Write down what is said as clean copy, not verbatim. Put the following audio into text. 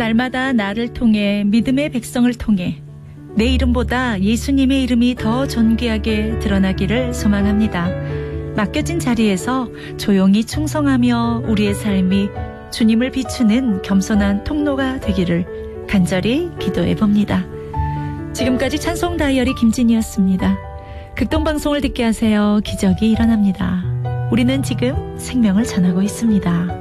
날마다 나를 통해 믿음의 백성을 통해 내 이름보다 예수님의 이름이 더 존귀하게 드러나기를 소망합니다. 맡겨진 자리에서 조용히 충성하며 우리의 삶이 주님을 비추는 겸손한 통로가 되기를 간절히 기도해 봅니다. 지금까지 찬송 다이어리 김진이었습니다. 극동방송을 듣게 하세요. 기적이 일어납니다. 우리는 지금 생명을 전하고 있습니다.